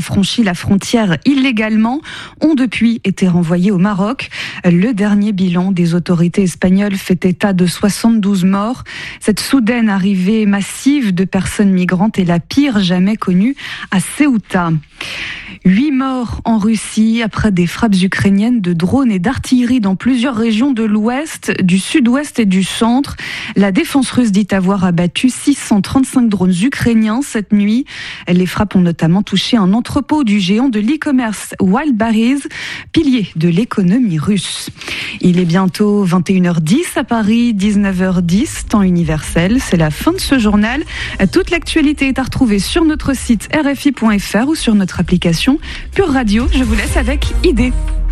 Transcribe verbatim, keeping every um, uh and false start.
franchi la frontière illégalement ont depuis été renvoyés au Maroc. Le dernier bilan des autorités espagnoles fait état de soixante-douze morts. Cette soudaine arrivée massive de personnes migrantes est la pire jamais connue à Ceuta. Huit morts en Russie après des frappes ukrainiennes de drones et d'artillerie dans plusieurs régions de l'ouest, du sud-ouest et du centre. La défense russe dit avoir abattu six cent trente-cinq drones ukrainiens cette nuit. Les frappes ont notamment touché un entrepôt du géant de l'e-commerce Wildberries, pilier de l'économie russe. Il est bientôt vingt et une heures dix à Paris, dix-neuf heures dix, temps universel. C'est la fin de ce journal. Toute l'actualité est à retrouver sur notre site R F I point F R ou sur notre application Pure Radio. Je vous laisse avec Idée.